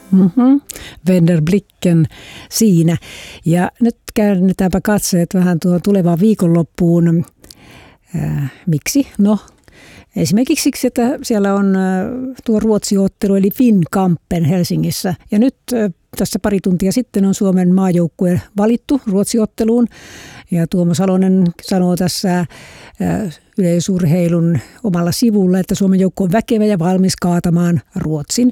Wennerblicken siinä. Ja nyt käännetäänpä katseet vähän tuohon tulevaan viikonloppuun. Miksi? No, esimerkiksi siksi, että siellä on tuo Ruotsi-ottelu eli Finnkampen Helsingissä. Ja nyt tässä pari tuntia sitten on Suomen maajoukkue valittu Ruotsi-otteluun. Ja Tuomo Salonen sanoo tässä yleisurheilun omalla sivulla, että Suomen joukko on väkevä ja valmis kaatamaan Ruotsin.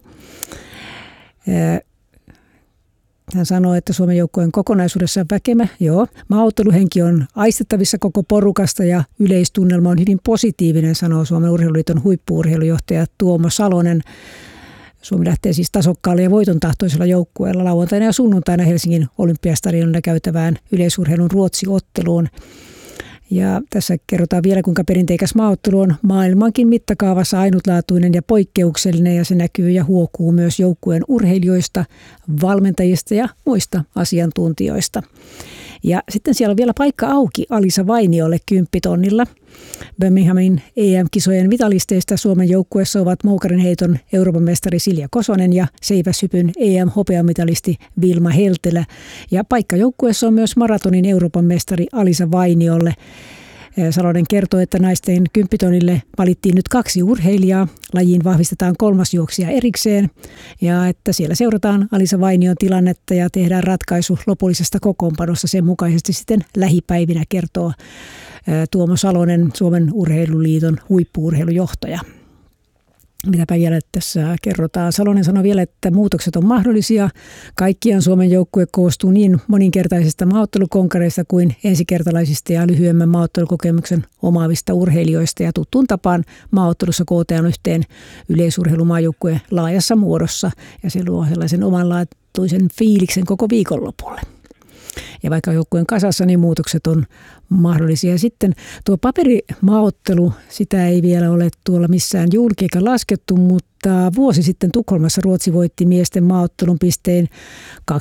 Hän sanoi, että Suomen joukkueen kokonaisuudessaan väkevä. Joo, maaotteluhenki on aistettavissa koko porukasta ja yleistunnelma on hyvin positiivinen, sanoo Suomen urheiluliiton huippu-urheilujohtaja Tuomo Salonen. Suomi lähtee siis tasokkaalle ja voitontahtoisella joukkueella lauantaina ja sunnuntaina Helsingin Olympiastadionilla käytävään yleisurheilun Ruotsi-otteluun. Ja tässä kerrotaan vielä, kuinka perinteikäs maaottelu on maailmankin mittakaavassa ainutlaatuinen ja poikkeuksellinen, ja se näkyy ja huokuu myös joukkueen urheilijoista, valmentajista ja muista asiantuntijoista. Ja sitten siellä on vielä paikka auki Alisa Vainiolle 10 tonnilla. Birminghamin EM-kisojen vitalisteista Suomen joukkueessa ovat moukarinheiton Euroopan mestari Silja Kosonen ja seiväshypyn EM-hopeamitalisti Vilma Heltelä. Ja paikka joukkueessa on myös maratonin Euroopan mestari Alisa Vainiolle. Salonen kertoo, että naisten 10 tonnille valittiin nyt 2 urheilijaa. Lajiin vahvistetaan 3. juoksija erikseen ja että siellä seurataan Alisa Vainion tilannetta ja tehdään ratkaisu lopullisesta kokoonpanosta sen mukaisesti sitten lähipäivinä, kertoo Tuomo Salonen, Suomen urheiluliiton huippu-urheilujohtaja. Mitäpä vielä tässä kerrotaan? Salonen sanoi vielä, että muutokset on mahdollisia. Kaikkiaan Suomen joukkue koostuu niin moninkertaisista maaottelukonkareista kuin ensikertalaisista ja lyhyemmän maaottelukokemuksen omaavista urheilijoista. Ja tuttuun tapaan maaottelussa kootaan yhteen yleisurheilumaajoukkue laajassa muodossa. Ja se luo sellaisen omanlaatuisen fiiliksen koko viikonlopulle. Ja vaikka joukkueen kasassa, niin muutokset on mahdollisia. Sitten tuo paperimaaottelu, sitä ei vielä ole tuolla missään julki eikä laskettu, mutta vuosi sitten Tukholmassa Ruotsi voitti miesten maaottelun pisteen 252-201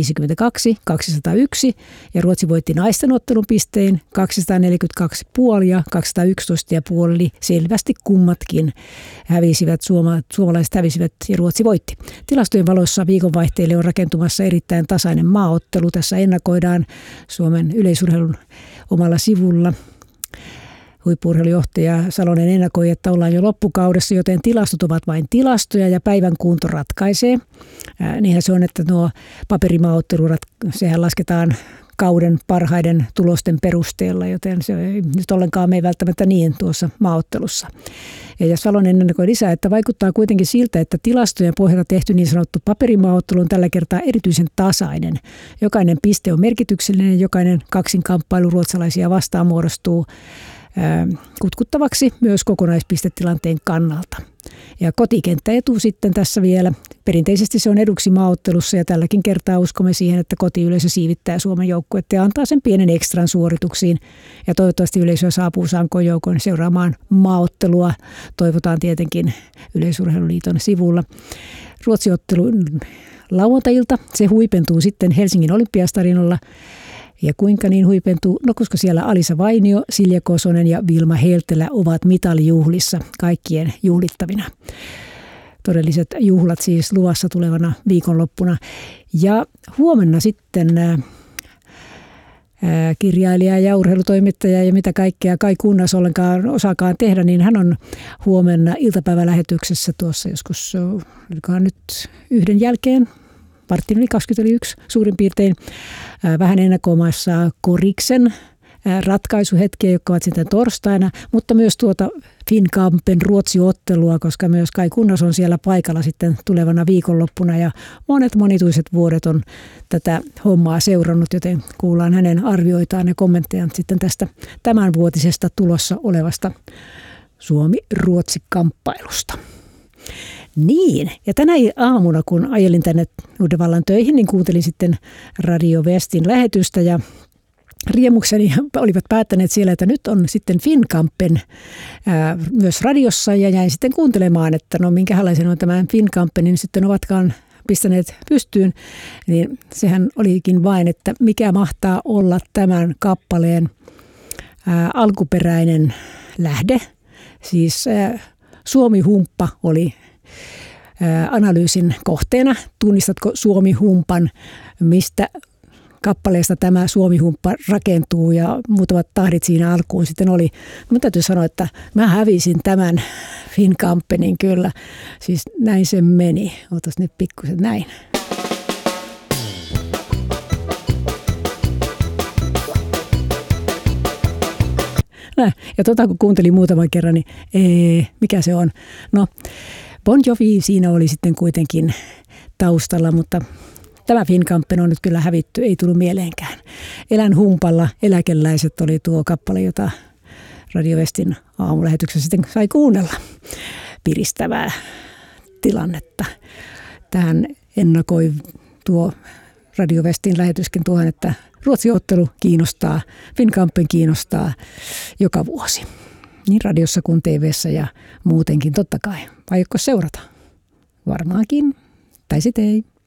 ja Ruotsi voitti naisten ottelun pisteen 242,5 ja 211,5, eli selvästi kummatkin hävisivät, suomalaiset hävisivät ja Ruotsi voitti. Tilastojen valossa viikonvaihteelle on rakentumassa erittäin tasainen maaottelu. Tässä ennakoidaan Suomen yleisurheilun omalla sivulla. Huippu-urheilujohtaja Salonen ennakoi, että ollaan jo loppukaudessa, joten tilastot ovat vain tilastoja ja päivän kunto ratkaisee. Niinhän se on, että nuo paperimaaottelut, sehän lasketaan kauden parhaiden tulosten perusteella, joten se ei nyt ollenkaan mene välttämättä niin tuossa maaottelussa. Ja Salonen ennakoi lisää, että vaikuttaa kuitenkin siltä, että tilastojen pohjalta tehty niin sanottu paperimaaottelu on tällä kertaa erityisen tasainen. Jokainen piste on merkityksellinen, jokainen kaksinkamppailu ruotsalaisia vastaan muodostuu kutkuttavaksi myös kokonaispistetilanteen kannalta. Ja kotikenttäetu sitten tässä vielä. Perinteisesti se on eduksi maaottelussa ja tälläkin kertaa uskomme siihen, että kotiyleisö siivittää Suomen joukkuetta ja antaa sen pienen ekstran suorituksiin. Ja toivottavasti yleisöä saapuu sankoin joukon seuraamaan maaottelua. Toivotaan tietenkin Yleisurheiluliiton sivulla. Ruotsi-ottelu lauantailta. Se huipentuu sitten Helsingin Olympiastadionilla. Ja kuinka niin huipentuu? No koska siellä Alisa Vainio, Silja Kosonen ja Vilma Heltelä ovat mitalijuhlissa kaikkien juhlittavina. Todelliset juhlat siis luvassa tulevana viikonloppuna. Ja huomenna sitten kirjailija ja urheilutoimittaja ja mitä kaikkea Kai Kunnas ollenkaan osaakaan tehdä, niin hän on huomenna iltapäivälähetyksessä tuossa joskus, olikohan nyt 1 jälkeen, varttiin yli 21 suurin piirtein, vähän ennakoimassa Koriksen ratkaisuhetkiä, jotka ovat sitten torstaina, mutta myös tuota Finnkampen Ruotsi-ottelua, koska myös Kai Kunnas on siellä paikalla sitten tulevana viikonloppuna ja monet monituiset vuodet on tätä hommaa seurannut, joten kuullaan hänen arvioitaan ja kommenttejaan sitten tästä tämänvuotisesta tulossa olevasta Suomi-Ruotsi-kamppailusta. Niin, ja tänä aamuna, kun ajelin tänne Uudenvallan töihin, niin kuuntelin sitten Radio Westin lähetystä ja riemukseni olivat päättäneet siellä, että nyt on sitten Finnkampen myös radiossa ja jäin sitten kuuntelemaan, että no minkälaisen on tämän Finnkampen, niin sitten ovatkaan pistäneet pystyyn, niin sehän olikin vain, että mikä mahtaa olla tämän kappaleen alkuperäinen lähde. Siis Suomi-humppa oli analyysin kohteena. Tunnistatko Suomi-humpan, mistä kappaleesta tämä Suomi-humppa rakentuu ja muutamat tahdit siinä alkuun sitten oli. Minun täytyy sanoa, että mä hävisin tämän Finnkampenin kyllä. Siis näin se meni. Otas nyt pikkusen näin. Ja kun kuuntelin muutaman kerran, niin mikä se on? No, Bon Jovi siinä oli sitten kuitenkin taustalla, mutta tämä Finnkampen on nyt kyllä hävitty, ei tullut mieleenkään. Elän humpalla, eläkeläiset oli tuo kappale, jota Radio Westin aamulähetyksessä sitten sai kuunnella. Piristävää tilannetta. Tähän ennakoi tuo Radio Westin lähetyskin tuohon, että Ruotsi-ottelu kiinnostaa, Finnkampen kiinnostaa joka vuosi. Niin radiossa kuin TV:ssä ja muutenkin totta kai. Aiotko seurata? Varmaankin. Tai sitten ei.